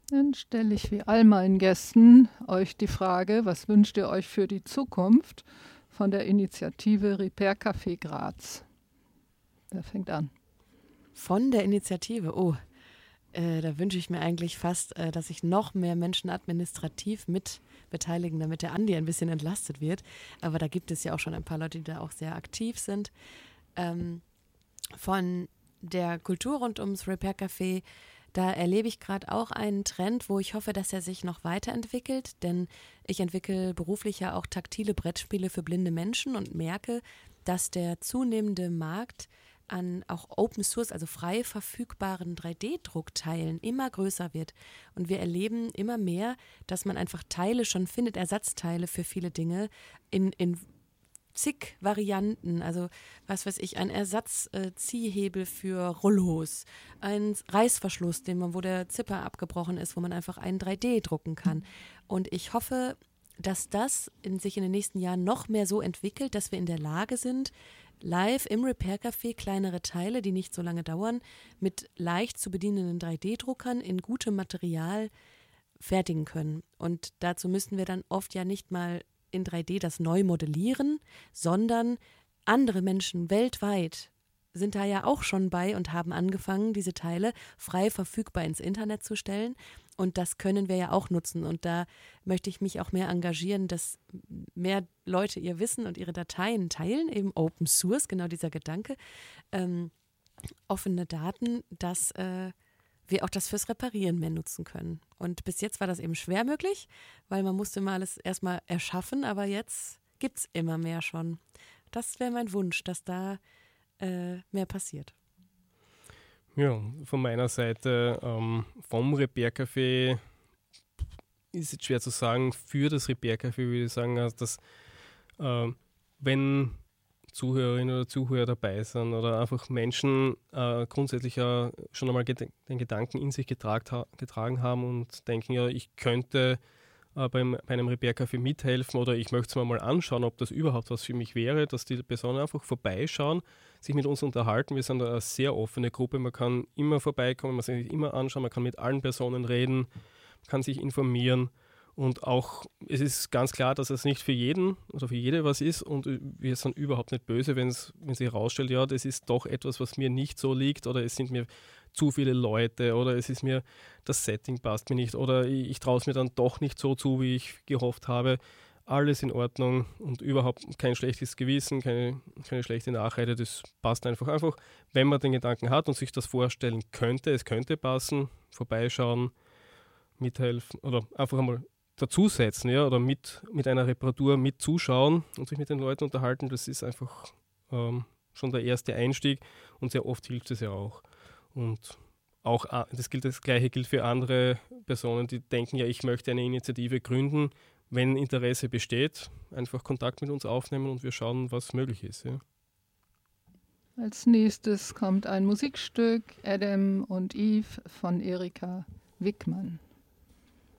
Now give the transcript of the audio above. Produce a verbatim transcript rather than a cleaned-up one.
Dann stelle ich wie all meinen Gästen euch die Frage, was wünscht ihr euch für die Zukunft von der Initiative Repair Café Graz? Wer fängt an? Von der Initiative, oh, äh, da wünsche ich mir eigentlich fast, äh, dass sich noch mehr Menschen administrativ mit beteiligen, damit der Andi ein bisschen entlastet wird. Aber da gibt es ja auch schon ein paar Leute, die da auch sehr aktiv sind. Ähm, von der Kultur rund ums Repair Café, da erlebe ich gerade auch einen Trend, wo ich hoffe, dass er sich noch weiterentwickelt, denn ich entwickle beruflich ja auch taktile Brettspiele für blinde Menschen und merke, dass der zunehmende Markt an auch Open Source, also frei verfügbaren drei D-Druckteilen immer größer wird. Und wir erleben immer mehr, dass man einfach Teile schon findet, Ersatzteile für viele Dinge in, in zig Varianten. Also was weiß ich, ein Ersatzziehhebel äh, für Rollos, ein Reißverschluss, den man, wo der Zipper abgebrochen ist, wo man einfach einen drei D drucken kann. Und ich hoffe, dass das in, sich in den nächsten Jahren noch mehr so entwickelt, dass wir in der Lage sind, live im Repair Café kleinere Teile, die nicht so lange dauern, mit leicht zu bedienenden drei D Druckern in gutem Material fertigen können. Und dazu müssten wir dann oft ja nicht mal in drei D das neu modellieren, sondern andere Menschen weltweit sind da ja auch schon bei und haben angefangen, diese Teile frei verfügbar ins Internet zu stellen. Und das können wir ja auch nutzen. Und da möchte ich mich auch mehr engagieren, dass mehr Leute ihr Wissen und ihre Dateien teilen, eben Open Source, genau dieser Gedanke, ähm, offene Daten, dass äh, wir auch das fürs Reparieren mehr nutzen können. Und bis jetzt war das eben schwer möglich, weil man musste mal alles erstmal erschaffen, aber jetzt gibt es immer mehr schon. Das wäre mein Wunsch, dass da äh, mehr passiert. Ja, von meiner Seite ähm, vom Repair Café ist es schwer zu sagen. Für das Repair Café würde ich sagen, dass äh, wenn Zuhörerinnen oder Zuhörer dabei sind oder einfach Menschen äh, grundsätzlich ja schon einmal ged- den Gedanken in sich getragt ha- getragen haben und denken, ja, ich könnte äh, beim, bei einem Repair Café mithelfen oder ich möchte es mir mal anschauen, ob das überhaupt was für mich wäre, dass die Personen einfach vorbeischauen, sich mit uns unterhalten. Wir sind eine sehr offene Gruppe, man kann immer vorbeikommen, man kann sich immer anschauen, man kann mit allen Personen reden, man kann sich informieren. Und auch, es ist ganz klar, dass es nicht für jeden oder für jede was ist und wir sind überhaupt nicht böse, wenn es wenn sich herausstellt, ja, das ist doch etwas, was mir nicht so liegt oder es sind mir zu viele Leute oder es ist mir, das Setting passt mir nicht oder ich, ich traue es mir dann doch nicht so zu, wie ich gehofft habe. Alles in Ordnung und überhaupt kein schlechtes Gewissen, keine, keine schlechte Nachrede, das passt einfach. Einfach, wenn man den Gedanken hat und sich das vorstellen könnte, es könnte passen, vorbeischauen, mithelfen oder einfach einmal dazusetzen, ja, oder mit, mit einer Reparatur mit zuschauen und sich mit den Leuten unterhalten, das ist einfach ähm, schon der erste Einstieg und sehr oft hilft es ja auch. Und auch das, gilt, das Gleiche gilt für andere Personen, die denken, ja, ich möchte eine Initiative gründen. Wenn Interesse besteht, einfach Kontakt mit uns aufnehmen und wir schauen, was möglich ist. Ja. Als nächstes kommt ein Musikstück, Adam und Eve von Erika Wickmann.